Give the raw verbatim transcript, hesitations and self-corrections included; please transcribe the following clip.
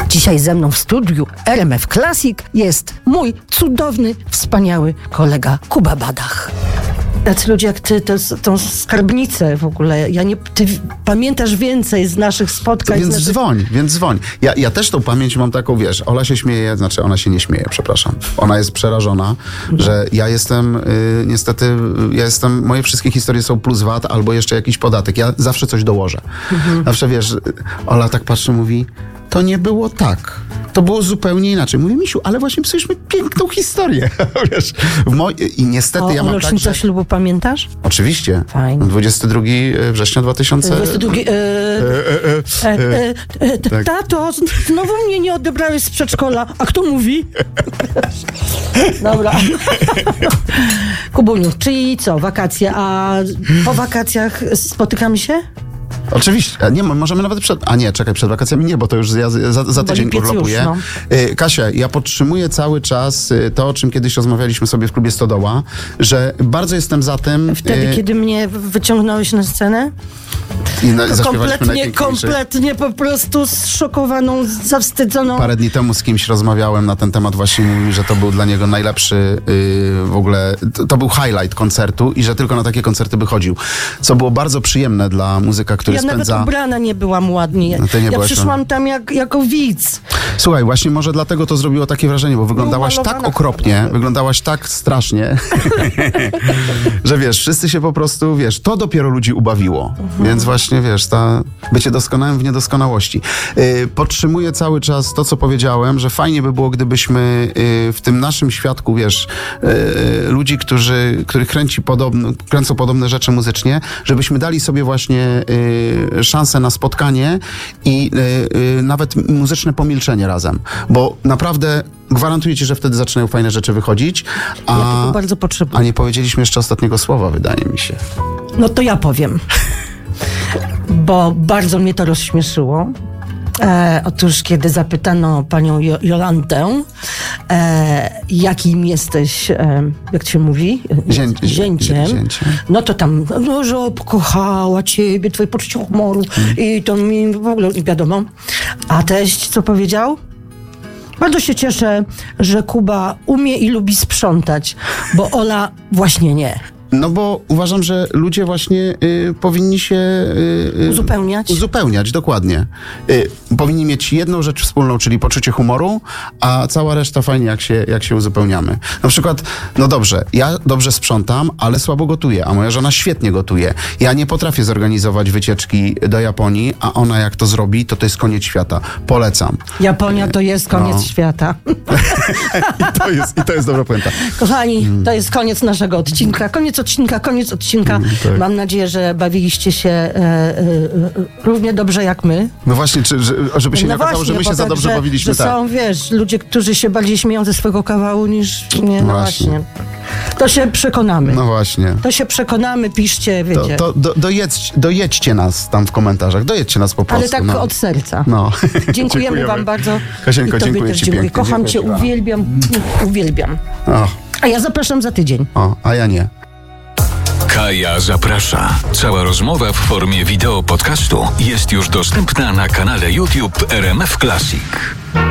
Dzisiaj ze mną w studiu R M F Classic jest mój cudowny, wspaniały kolega Kuba Badach. Tacy ludzie jak ty, to, tą skarbnicę w ogóle, ja nie, ty pamiętasz więcej z naszych spotkań. To więc naszych... dzwoń, więc dzwoń. Ja, ja też tą pamięć mam taką, wiesz, Ola się śmieje, znaczy ona się nie śmieje, przepraszam. Ona jest przerażona, no. że ja jestem, y, niestety, ja jestem, moje wszystkie historie są plus V A T albo jeszcze jakiś podatek. Ja zawsze coś dołożę. Mhm. Zawsze, wiesz, Ola tak patrzy, mówi, to nie było tak. To było zupełnie inaczej. Mówię, Misiu, ale właśnie psujesz mi piękną historię. Wiesz, w moj... I niestety o, ja mam o tak, rocznicę że... ślubu pamiętasz? Oczywiście. Fajnie. dwudziestego drugiego września dwa tysiące... dwudziestego drugiego... E, e, e, e, e, tato, znowu mnie nie odebrałeś z przedszkola. A kto mówi? Dobra. Kubuniu, czyli co, wakacje, a po wakacjach spotykamy się? Oczywiście. Nie, możemy nawet przed... A nie, czekaj, przed wakacjami nie, bo to już ja za, za tydzień urlopuję. No. Kasia, ja podtrzymuję cały czas to, o czym kiedyś rozmawialiśmy sobie w klubie Stodoła, że bardzo jestem za tym... Wtedy, y... kiedy mnie wyciągnąłeś na scenę? I na, kompletnie, kompletnie po prostu zszokowaną, zawstydzoną. Parę dni temu z kimś rozmawiałem na ten temat, właśnie mówił, że to był dla niego najlepszy yy, w ogóle, to, to był highlight koncertu i że tylko na takie koncerty by chodził. Co było bardzo przyjemne dla muzyka, który ja spędza... Ja nawet ubrana nie byłam ładnie. No ty nie ja przyszłam on... tam jak, jako widz. Słuchaj, właśnie może dlatego to zrobiło takie wrażenie, bo wyglądałaś no, tak okropnie, wyglądałaś tak strasznie, że wiesz, wszyscy się po prostu, wiesz, to dopiero ludzi ubawiło. Mhm. Więc właśnie, wiesz, ta bycie doskonałym w niedoskonałości. Yy, podtrzymuję cały czas to, co powiedziałem, że fajnie by było, gdybyśmy yy, w tym naszym świadku, wiesz, yy, ludzi, którzy, których kręci podobno, kręcą podobne rzeczy muzycznie, żebyśmy dali sobie właśnie yy, szansę na spotkanie i yy, yy, nawet muzyczne pomilczenie razem. Bo naprawdę gwarantuję ci, że wtedy zaczynają fajne rzeczy wychodzić. A, ja tego bardzo potrzebuję. A nie powiedzieliśmy jeszcze ostatniego słowa, wydaje mi się. No to ja powiem. Bo bardzo mnie to rozśmieszyło. E, otóż, kiedy zapytano panią jo- Jolantę, e, jakim jesteś, e, jak to się mówi? Zię- Zięciem. Zięcie. No to tam, no, że pokochała ciebie, twoje poczucie humoru hmm. i to mi w ogóle nie wiadomo. A teść co powiedział? Bardzo się cieszę, że Kuba umie i lubi sprzątać, bo Ola właśnie nie. No bo uważam, że ludzie właśnie y, powinni się... Y, y, uzupełniać. Uzupełniać, dokładnie. Y, powinni mieć jedną rzecz wspólną, czyli poczucie humoru, a cała reszta fajnie, jak się, jak się uzupełniamy. Na przykład, no dobrze, ja dobrze sprzątam, ale słabo gotuję, a moja żona świetnie gotuje. Ja nie potrafię zorganizować wycieczki do Japonii, a ona jak to zrobi, to to jest koniec świata. Polecam. Japonia to jest koniec no. świata. I, to jest, I to jest dobra puenta. Kochani, mm. to jest koniec naszego odcinka. Koniec odcinka, koniec odcinka. Mm, tak. Mam nadzieję, że bawiliście się e, e, równie dobrze jak my. No właśnie, czy, że, żeby się no nie okazało, właśnie, że my się za tak, dobrze że, bawiliśmy. Że tak. są, wiesz, ludzie, którzy się bardziej śmieją ze swojego kawału niż... Nie, no właśnie. właśnie. To się przekonamy. No właśnie. To się przekonamy, piszcie, wiecie. To, to do, dojedź, dojedźcie nas tam w komentarzach, dojedźcie nas po prostu. Ale tak no. od serca. No. Dziękujemy, Dziękujemy wam bardzo. Kasieńko, I tobie dziękuję też ci dziękuję. pięknie. Kocham dziękuję cię, ci uwielbiam, uwielbiam. O. A ja zapraszam za tydzień. O, a ja nie. Kaja zaprasza. Cała rozmowa w formie wideo podcastu jest już dostępna na kanale YouTube R M F Classic.